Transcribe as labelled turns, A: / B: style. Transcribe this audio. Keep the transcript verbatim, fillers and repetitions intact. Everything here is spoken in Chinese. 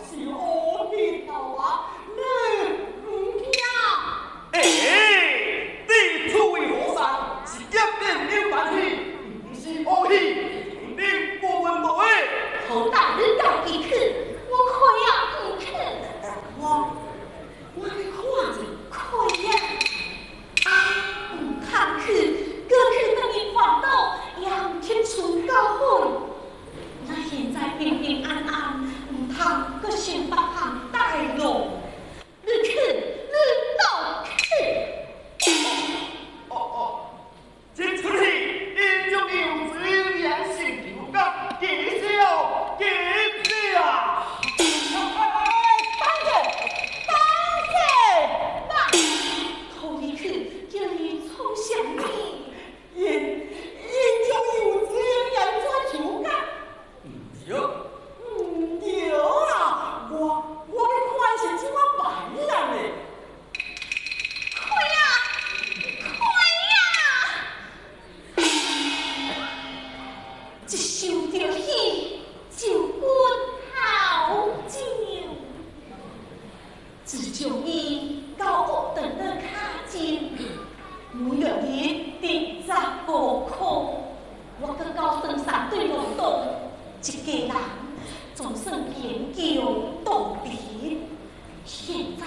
A: 是我的头啊，你唔听？
B: 哎，你出为和尚是一面了凡戏，不是恶戏，你不问道诶。
A: 好大人家一去，我可呀唔去。我我的看着可呀，啊唔通去，过去等于烦恼，也唔去存到海。那现在平平安安，唔通搁想别项大路。你去，你倒去。
B: 哦哦，这出戏因就有自良性调教，见笑见笑。
A: 当着，当着，那头一去叫你从想你，因因就有自良做调教。
B: 对，
A: 唔对啊，我我的款是怎么办啦呢？快呀，快呀！一想着戏就滚头酒，自从伊到学堂的卡前，每月日定十五块，我搁到登山队劳动。一家人总算研究道理，现